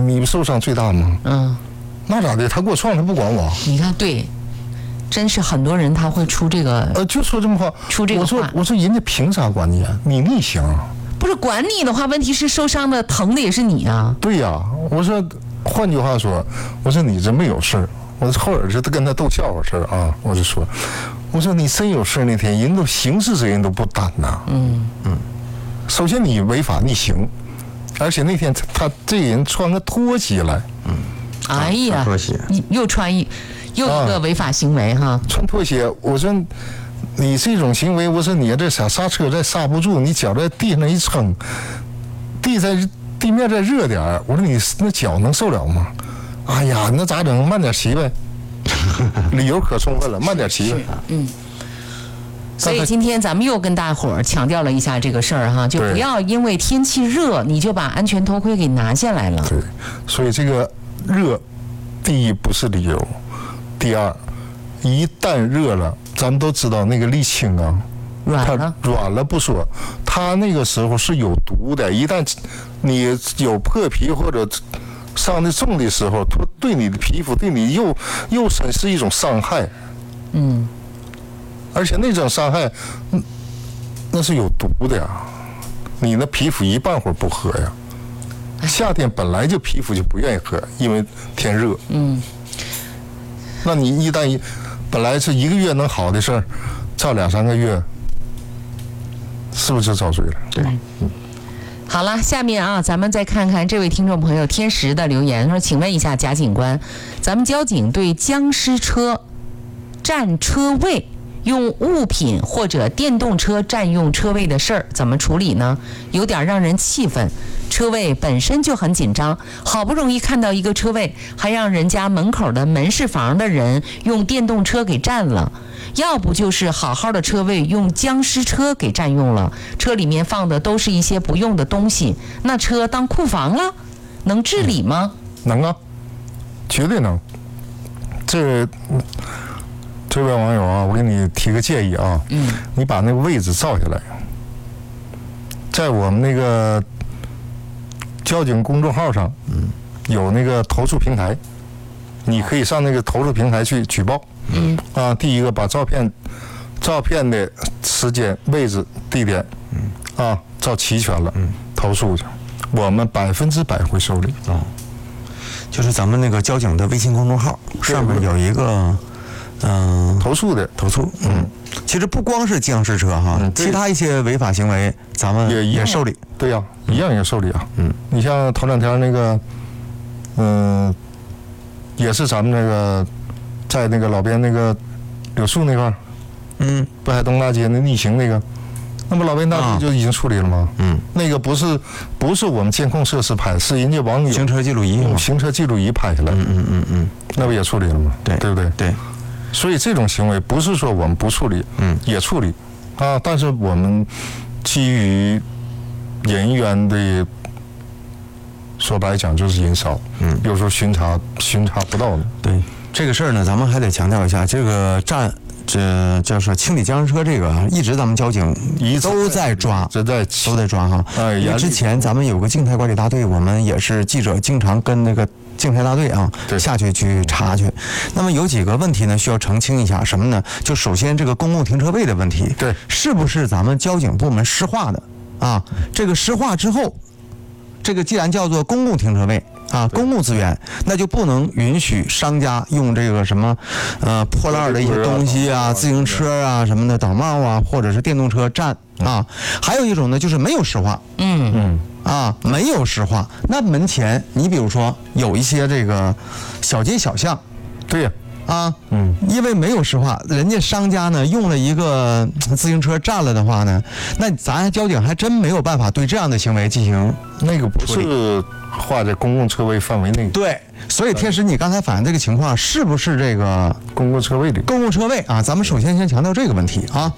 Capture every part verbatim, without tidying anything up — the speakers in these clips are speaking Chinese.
你不受伤最大吗？ 嗯， 那咋的？他给我撞，他不管我。 你看，对，真是很多人他会出这个， 呃，就说这么话， 出这个话。 我说我说人家凭啥管你啊？你逆行。 不是管你的话，问题是受伤的疼的也是你啊。 对呀、啊，我说，换句话说，我说你真没有事儿。我后边是跟他逗笑话事儿啊，我就说，我说你真有事儿那天，人都刑事责任都不担呐。 嗯嗯。首先你违法逆行，而且那天他, 他这人穿个拖鞋来。 嗯。哎呀， 拖鞋又穿一又一个违法行为、啊、哈。 穿拖鞋，我说。你这种行为，我说你这小刹车再刹不住，你脚在地上一撑，地在地面再热点儿，我说你那脚能受了吗？哎呀，那咋整？慢点骑呗，理由可充分了，慢点骑呗。 嗯。所以今天咱们又跟大伙儿强调了一下这个事儿哈，就不要因为天气热你就把安全头盔给拿下来了。 对，所以这个热，第一不是理由，第二，一旦热了。咱们都知道那个沥青啊， 软了， 软了不说，它那个时候是有毒的。一旦你有破皮或者伤的重的时候，它对你的皮肤、对你右右身是一种伤害。 嗯， 而且那种伤害，那是有毒的呀。你那皮肤一半会儿不喝呀。夏天本来就皮肤就不愿意喝，因为天热。 嗯， 那你一旦一。本来是一个月能好的事儿，照两三个月，是不是就遭罪了？ 对。嗯。好了，下面啊，咱们再看看这位听众朋友天石的留言，说：“请问一下贾警官，咱们交警对僵尸车占车位、用物品或者电动车占用车位的事儿怎么处理呢？有点让人气愤。车位本身就很紧张，好不容易看到一个车位，还让人家门口的门市房的人用电动车给占了，要不就是好好的车位用僵尸车给占用了，车里面放的都是一些不用的东西，那车当库房了，能治理吗？” 能啊，绝对能。这这位网友啊，我给你提个建议啊， 嗯， 你把那个位置照下来，在我们那个交警公众号上，嗯，有那个投诉平台，你可以上那个投诉平台去举报。 嗯。 啊，第一个把照片、照片的时间、位置、地点，嗯，啊，照齐全了，嗯，投诉去，我们百分之百会受理。 哦，就是咱们那个交警的微信公众号上面有一个，嗯、呃， 投诉的投诉，嗯，其实不光是僵尸车哈，嗯、其他一些违法行为咱们也也受理。 对呀、啊，一样也受理啊。 嗯， 你像头两天那个，嗯、呃，也是咱们那个在那个老边那个柳树那块儿， 嗯， 北海东大街那逆行那个，那么老边大街就已经处理了吗？ 嗯， 那个不是不是我们监控设施拍，是人家网友行车记录仪用行车记录仪拍下来。 嗯嗯嗯嗯， 那不也处理了吗？ 对， 对不对？ 对。 所以这种行为不是说我们不处理， 嗯， 也处理，啊，但是我们基于人员的，说白讲就是人少，嗯，有时候巡查巡查不到呢。 对这个事儿呢，咱们还得强调一下，这个站这叫说清理僵尸车这个，一直咱们交警都在抓， 都在都在抓哈。 哎， 因为之前咱们有个静态管理大队，我们也是记者，经常跟那个静态大队啊下去去查去。那么有几个问题呢，需要澄清一下，什么呢？就首先这个公共停车位的问题， 对， 是不是咱们交警部门施划的啊？这个施划之后，这个既然叫做公共停车位。啊，公共资源，那就不能允许商家用这个什么，呃，破烂的一些东西啊，自行车啊什么的，倒帽啊，或者是电动车占啊。还有一种呢，就是没有施划， 嗯嗯， 啊，没有施划。那门前，你比如说有一些这个小街小巷， 对呀。 啊， 嗯， 因为没有实话，人家商家呢用了一个自行车占了的话呢，那咱交警还真没有办法对这样的行为进行那个不是划在公共车位范围内。 对，所以天石，你刚才反映这个情况是不是这个公共车位里？ 公共车位啊，咱们首先先强调这个问题啊。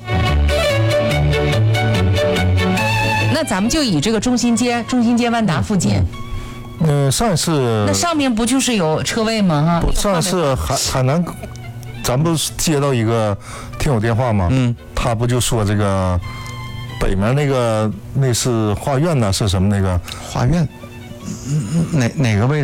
那咱们就以这个中心街、中心街万达附近。 嗯，上一次那上面不就是有车位吗？哈， 上一次海海南，咱不是接到一个听友电话吗？ 嗯， 他不就说这个北面那个那是画院呢，是什么那个画院？哪哪个位置？